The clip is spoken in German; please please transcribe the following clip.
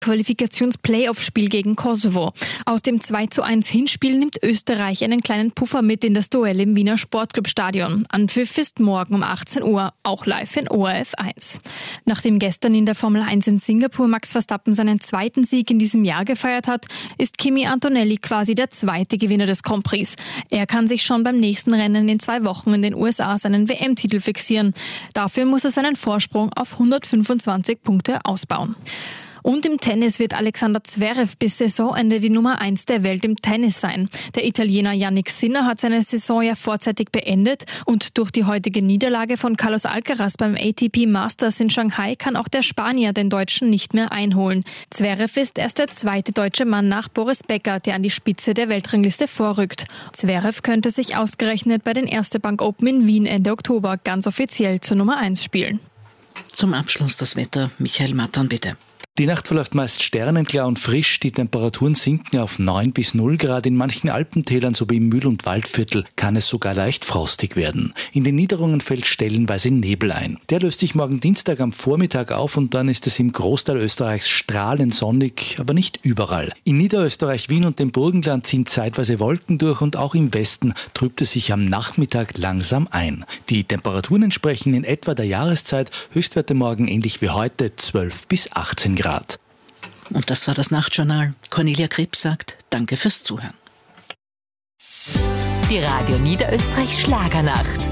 Qualifikations-Playoff-Spiel gegen Kosovo. Aus dem 2:1 Hinspiel nimmt Österreich einen kleinen Puffer mit in das Duell im Wiener Sportclub-Stadion. Anpfiff ist morgen um 18 Uhr, auch live in ORF 1. Nachdem gestern in der Formel 1 in Singapur Max Verstappen seinen zweiten Sieg in diesem Jahr gefeiert hat, ist Kimi Antonelli quasi der zweite Gewinner des Grand Prix. Er kann sich schon beim nächsten Rennen in 2 Wochen in den USA seinen WM-Titel fixieren. Dafür muss er seinen Vorsprung auf 125 Punkte ausbauen. Und im Tennis wird Alexander Zverev bis Saisonende die Nummer 1 der Welt im Tennis sein. Der Italiener Jannik Sinner hat seine Saison ja vorzeitig beendet und durch die heutige Niederlage von Carlos Alcaraz beim ATP Masters in Shanghai kann auch der Spanier den Deutschen nicht mehr einholen. Zverev ist erst der zweite deutsche Mann nach Boris Becker, der an die Spitze der Weltrangliste vorrückt. Zverev könnte sich ausgerechnet bei den Erste Bank Open in Wien Ende Oktober ganz offiziell zur Nummer 1 spielen. Zum Abschluss das Wetter. Michael Mattern, bitte. Die Nacht verläuft meist sternenklar und frisch. Die Temperaturen sinken auf 9 bis 0 Grad. In manchen Alpentälern sowie im Mühl- und Waldviertel kann es sogar leicht frostig werden. In den Niederungen fällt stellenweise Nebel ein. Der löst sich morgen Dienstag am Vormittag auf und dann ist es im Großteil Österreichs strahlend sonnig, aber nicht überall. In Niederösterreich, Wien und dem Burgenland ziehen zeitweise Wolken durch und auch im Westen trübt es sich am Nachmittag langsam ein. Die Temperaturen entsprechen in etwa der Jahreszeit. Höchstwerte morgen ähnlich wie heute 12 bis 18 Grad. Und das war das Nachtjournal. Cornelia Krebs sagt Danke fürs Zuhören. Die Radio Niederösterreich Schlagernacht.